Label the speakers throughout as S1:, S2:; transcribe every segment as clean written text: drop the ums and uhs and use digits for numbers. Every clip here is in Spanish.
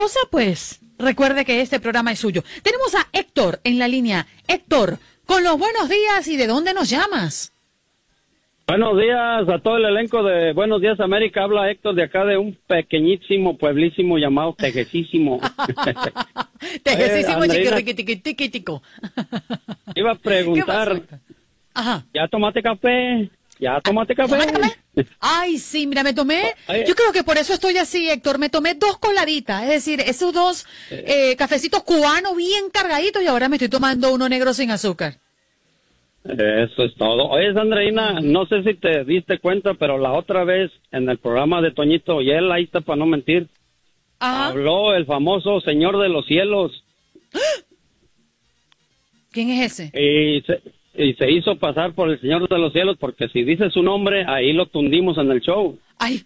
S1: pues recuerde que este programa es suyo. Tenemos a Héctor en la línea. Héctor, con los buenos días, ¿y de dónde nos llamas?
S2: Buenos días a todo el elenco de Buenos Días América. Habla Héctor de acá de un pequeñísimo pueblísimo llamado Tejesísimo.
S1: Tejesísimo, chiquitiquitico.
S2: Iba a preguntar,
S1: ajá.
S2: ¿Ya tomaste café? ¿Tomaste café?
S1: Ay, sí, mira, me tomé, yo creo que por eso estoy así, Héctor, me tomé 2 coladitas, es decir, esos 2 cafecitos cubanos bien cargaditos y ahora me estoy tomando uno negro sin azúcar.
S2: Eso es todo. Oye, Sandrina, no sé si te diste cuenta, pero la otra vez en el programa de Toñito, y él ahí está para no mentir, habló el famoso Señor de los Cielos.
S1: ¿Quién es ese?
S2: Y se hizo pasar por el Señor de los Cielos, porque si dice su nombre, ahí lo tundimos en el show.
S1: Ay.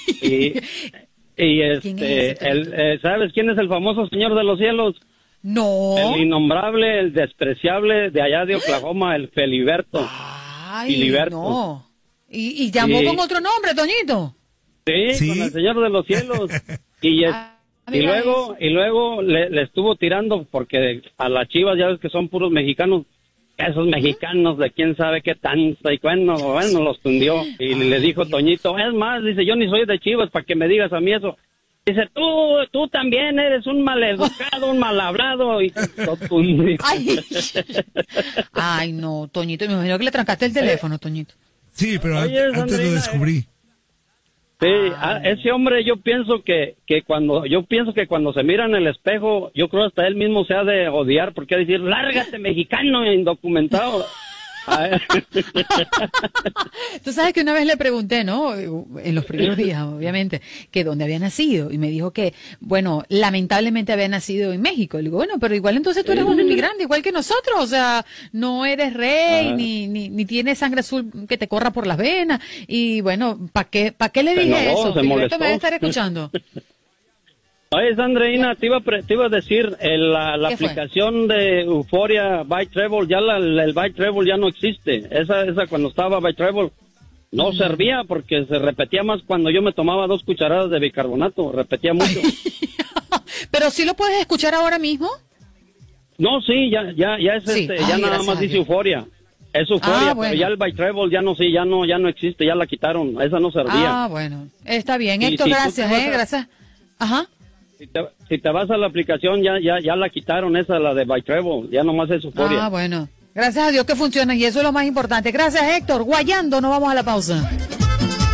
S2: ¿Quién es ese, ¿sabes quién es el famoso Señor de los Cielos?
S1: No.
S2: El innombrable, el despreciable de allá de Oklahoma, el Filiberto.
S1: Ay,
S2: Filiberto.
S1: no. ¿Y llamó con otro nombre, Toñito?
S2: Sí, con el Señor de los Cielos. Y luego le estuvo tirando, porque a las Chivas ya ves que son puros mexicanos. Esos mexicanos de quién sabe qué tanto, y bueno, los tundió. Y le dijo Toñito, es más, dice, yo ni soy de Chivas para que me digas a mí eso. Dice, tú también eres un maleducado, un mal hablado. Y lo tundió.
S1: Ay, no, Toñito, me imagino que le trancaste el teléfono, Toñito.
S3: Sí, pero antes lo descubrí.
S2: Sí, ese hombre yo pienso que cuando se mira en el espejo, yo creo hasta él mismo se ha de odiar, porque decir, lárgate mexicano indocumentado.
S1: Tú sabes que una vez le pregunté, ¿no? En los primeros días, obviamente, que dónde había nacido. Y me dijo que, bueno, lamentablemente había nacido en México. Le digo, bueno, pero igual entonces tú eres un inmigrante, igual que nosotros. O sea, no eres rey, ni tienes sangre azul que te corra por las venas. Y bueno, ¿para qué le dije eso? Filiberto me va a estar escuchando.
S2: Oye, Sandrina, te iba a decir, la aplicación de Euforia by Travel, ya el by Travel ya no existe. Esa cuando estaba by Travel no servía porque se repetía más cuando yo me tomaba 2 cucharadas de bicarbonato, repetía mucho.
S1: ¿Pero sí lo puedes escuchar ahora mismo?
S2: No, sí, ya es ya nada más dice Euforia. Es Euforia,
S1: bueno.
S2: pero ya el by Travel ya no existe, ya la quitaron, esa no servía.
S1: Bueno, está bien, Héctor, gracias, gracias. Ajá.
S2: Si te vas a la aplicación, ya la quitaron esa, la de By Travel, ya nomás es Euforia.
S1: Bueno, gracias a Dios que funciona y eso es lo más importante. Gracias, Héctor. Guayando, nos vamos a la pausa.